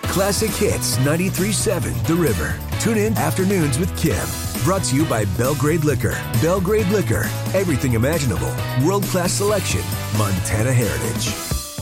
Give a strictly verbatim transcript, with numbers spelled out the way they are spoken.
Classic Hits ninety-three point seven The River. Tune in Afternoons with Kim. Brought to you by Belgrade Liquor. Belgrade Liquor. Everything imaginable. World-class selection. Montana heritage.